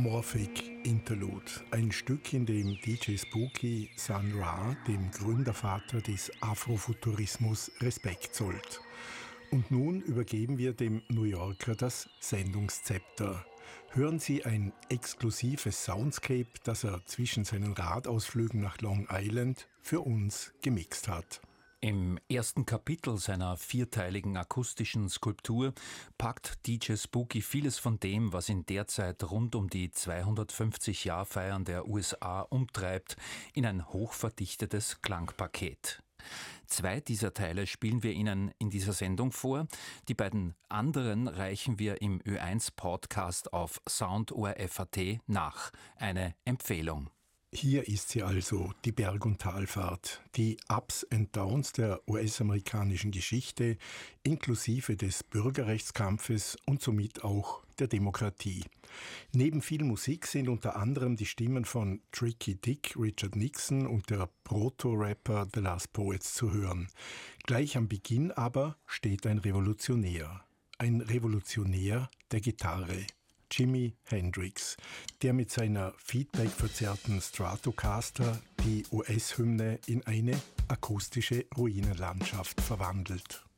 Amorphic Interlude, ein Stück, in dem DJ Spooky Sun Ra, dem Gründervater des Afrofuturismus, Respekt zollt. Und nun übergeben wir dem New Yorker das Sendungszepter. Hören Sie ein exklusives Soundscape, das er zwischen seinen Radausflügen nach Long Island für uns gemixt hat. Im ersten Kapitel seiner vierteiligen akustischen Skulptur packt DJ Spooky vieles von dem, was ihn derzeit rund um die 250-Jahr-Feiern der USA umtreibt, in ein hochverdichtetes Klangpaket. 2 dieser Teile spielen wir Ihnen in dieser Sendung vor. Die beiden anderen reichen wir im Ö1-Podcast auf Soundohr.at nach. Eine Empfehlung. Hier ist sie also, die Berg- und Talfahrt, die Ups and Downs der US-amerikanischen Geschichte, inklusive des Bürgerrechtskampfes und somit auch der Demokratie. Neben viel Musik sind unter anderem die Stimmen von Tricky Dick, Richard Nixon und der Proto-Rapper The Last Poets zu hören. Gleich am Beginn aber steht ein Revolutionär der Gitarre. Jimi Hendrix, der mit seiner feedback-verzerrten Stratocaster die US-Hymne in eine akustische Ruinenlandschaft verwandelt.